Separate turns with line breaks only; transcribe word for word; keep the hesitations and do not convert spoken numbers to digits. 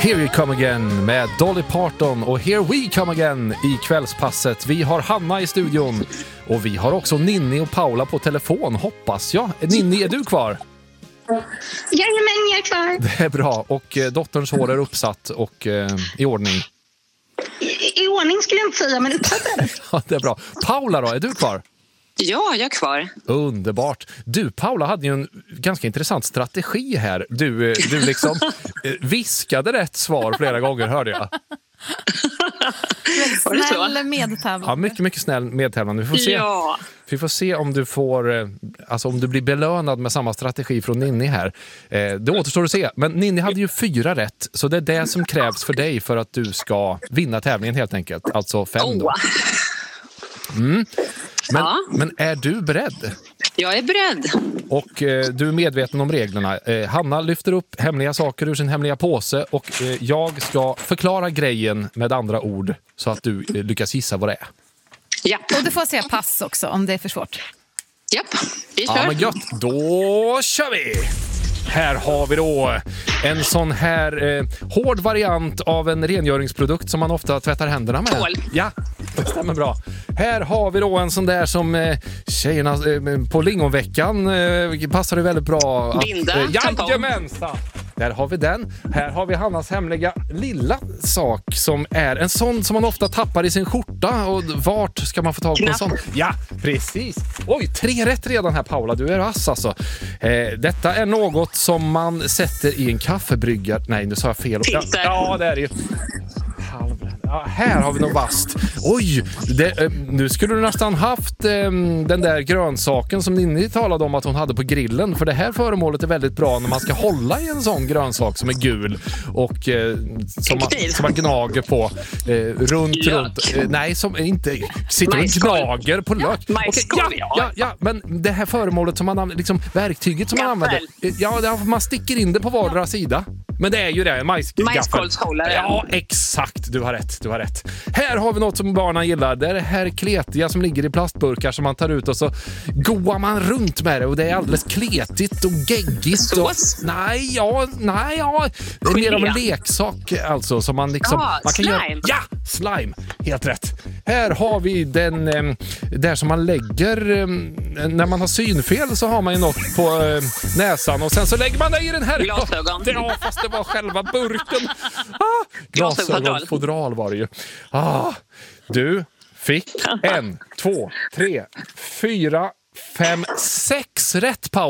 Here We Come Again med Dolly Parton och Here We Come Again i kvällspasset. Vi har Hanna i studion och vi har också Ninni och Paula på telefon, hoppas jag. Ninni, är du kvar?
Jajamän, jag är kvar.
Det är bra. Och eh, dotterns hår är uppsatt och eh, i ordning.
I, I ordning skulle jag inte säga, men uppsatt är det.
Ja, det är bra. Paula då, är du kvar?
Ja, jag är kvar.
Underbart. Du, Paula hade ju en ganska intressant strategi här. Du, eh, du liksom eh, viskade rätt svar flera gånger, hörde jag.
Väldigt snäll medtävlande.
Ja, mycket, mycket snäll medtävlande. Vi får se.
Ja.
Vi får se om du får, eh, alltså om du blir belönad med samma strategi från Ninni här. Eh, det återstår att se. Men Ninni hade ju fyra rätt, så det är det som krävs för dig för att du ska vinna tävlingen helt enkelt. Alltså fem då. Mm. Men,
Ja.
men är du beredd?
Jag är beredd.
Och eh, du är medveten om reglerna. Eh, Hanna lyfter upp hemliga saker ur sin hemliga påse och eh, jag ska förklara grejen med andra ord så att du eh, lyckas gissa vad det är.
Japp.
Och du får säga pass också om det är för svårt.
Japp, vi kör.
Ja, men gött. Då kör vi! Här har vi då en sån här eh, hård variant av en rengöringsprodukt som man ofta tvättar händerna med.
Tvål.
Ja, det stämmer bra. Här har vi då en sån där som eh, tjejerna eh, på lingonveckan eh, passar det väldigt bra. Att,
Binda,
eh,
tampong.
jajamensan! Där har vi den. Här har vi Hannas hemliga lilla sak som är en sån som man ofta tappar i sin skjorta. Och vart ska man få tag på en sån? Ja, precis. Oj, tre rätt redan här, Paula. Du är ass alltså. Eh, detta är något som man sätter i en kaffebryggare. Nej, nu sa jag fel.
Filter.
Ja, det är det ju. Ja, här har vi något vast. Oj, det, eh, nu skulle du nästan haft eh, den där grönsaken som Ninni talade om att hon hade på grillen. För det här föremålet är väldigt bra när man ska hålla i en sån grönsak som är gul och eh, som, man, som man gnager på eh, runt,
Lök.
runt. Eh, nej, som inte sitter och
Majskolv.
gnager på lök.
Majskolv,
Okej, ja, ja,
ja.
ja, men det här föremålet som man använder, liksom verktyget som man använder.
Gaffel.
eh, Ja, det- man sticker in det på vardera sida. Men det är ju det, en majsgaffel.
Majskolvshållare.
Ja, exakt. Du har rätt, du har rätt. Här har vi något som barnen gillar. Det är det här kletiga som ligger i plastburkar som man tar ut och så goar man runt med det och det är alldeles kletigt och geggigt.
Sås?
Och, nej, ja, nej, ja. Det är mer av en
Gelé.
leksak alltså som man liksom...
Ja,
man kan
slime.
Göra, ja, slime. Helt rätt. Här har vi den eh, där som man lägger eh, när man har synfel så har man ju något på eh, näsan och sen så lägger man det i den här.
Glasögon.
Ja, fast det var själva burken. Ah, glasögonfodral var det ju. Ah, du fick en, två, tre, fyra, fem, sex rätt, Paul.